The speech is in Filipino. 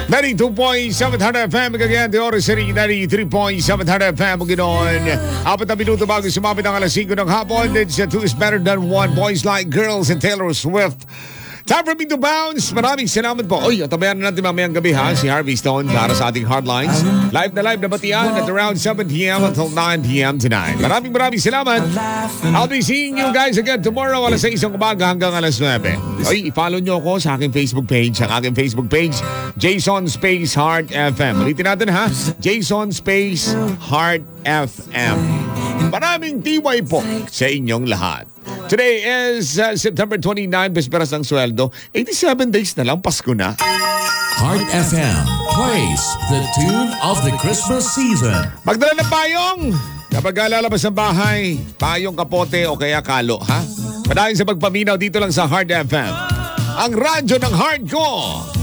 92.700 FM again, the oras rin 93.700 FM ganoon. 4 na minuto bago sumapit ang alas 5 ng hapon. It's two is better than one. Boys Like Girls and Taylor Swift. Time for me to bounce. Maraming salamat po. Uy, tabayan na natin mamayang gabi ha, si Harvey Stone para sa ating Hardlines. Live na batian at around 7 p.m. until 9 p.m. tonight. Maraming salamat. I'll be seeing you guys again tomorrow alas 6 ng umaga hanggang alas 9. Uy, i-follow nyo ako sa aking Facebook page. Ang aking Facebook page, Jason Space Heart FM. Ulitin natin ha, Jason Space Heart FM. Maraming tiway po sa inyong lahat. Today is September 29, Besperas ng Sweldo. 87 days na lang, Pasko na. Heart FM plays the tune of the Christmas season. Magdala ng payong! Kapag lalabas ng bahay, payong, kapote o kaya kalo, ha? Padayon sa pagpaminaw dito lang sa Heart FM. Ang radyo ng heart ko!